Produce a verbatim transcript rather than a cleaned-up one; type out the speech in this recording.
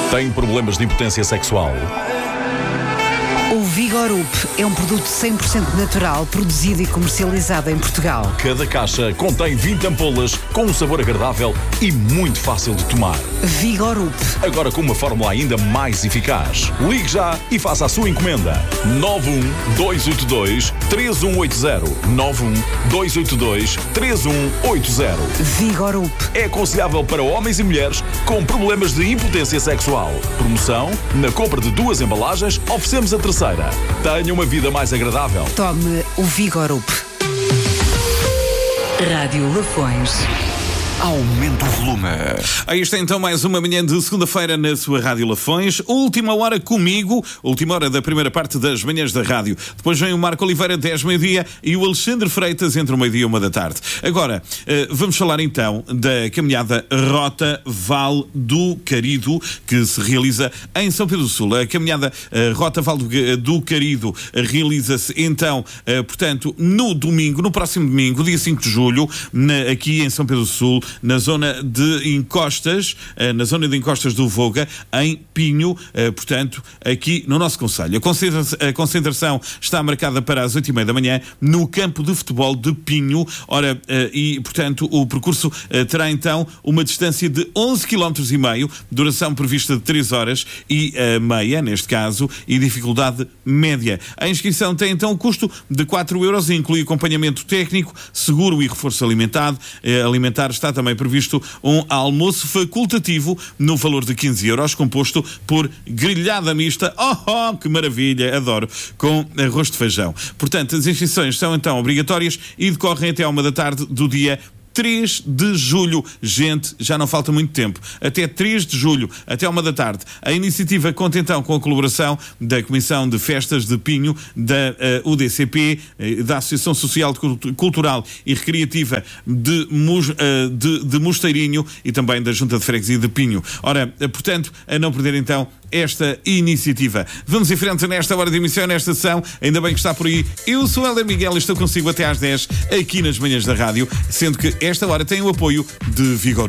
Tem problemas de impotência sexual? O Vigorup é um produto cem por cento natural, produzido e comercializado em Portugal. Cada caixa contém vinte ampolas com um sabor agradável e muito fácil de tomar. Vigorup. Agora com uma fórmula ainda mais eficaz. Ligue já e faça a sua encomenda. nove um dois oito dois três um oito zero. nove um dois oito dois três um oito zero. Vigorup. É aconselhável para homens e mulheres com problemas de impotência sexual. Promoção: na compra de duas embalagens, oferecemos a terceira. Tenha uma vida mais agradável. Tome o Vigorup. Rádio Lafões. Aumenta o volume. Aí está então mais uma manhã de segunda-feira na sua Rádio Lafões. Última hora comigo, última hora da primeira parte das manhãs da rádio. Depois vem o Marco Oliveira, dez meio-dia, e o Alexandre Freitas entre o meio-dia e uma da tarde. Agora, vamos falar então da caminhada Rota Val do Carido, que se realiza em São Pedro do Sul. A caminhada Rota Val do Carido realiza-se então, portanto, no domingo, no próximo domingo, dia cinco de julho, aqui em São Pedro do Sul, na zona de encostas, na zona de encostas do Voga, em Pinho, portanto, aqui no nosso concelho. A concentração está marcada para as oito e meia da manhã no campo de futebol de Pinho. Ora, e, portanto, o percurso terá então uma distância de onze quilómetros e meio, duração prevista de três horas e meia, neste caso, e dificuldade média. A inscrição tem então o custo de quatro euros e inclui acompanhamento técnico, seguro e reforço alimentado. Alimentar está também previsto um almoço facultativo no valor de quinze euros, composto por grelhada mista, oh, oh que maravilha, adoro, com arroz de feijão. Portanto, as inscrições são então obrigatórias e decorrem até à uma da tarde do dia três de julho. Gente, já não falta muito tempo. Até três de julho, até uma da tarde. A iniciativa conta então com a colaboração da Comissão de Festas de Pinho, da uh, U D C P, uh, da Associação Social, Cultural e Recreativa de, uh, de, de Mosteirinho e também da Junta de Freguesia de Pinho. Ora, uh, portanto, a não perder então esta iniciativa. Vamos em frente nesta hora de emissão, nesta sessão. Ainda bem que está por aí. Eu sou Helder Miguel e estou consigo até às dez aqui nas manhãs da rádio, sendo que esta hora tem o apoio de Vigor.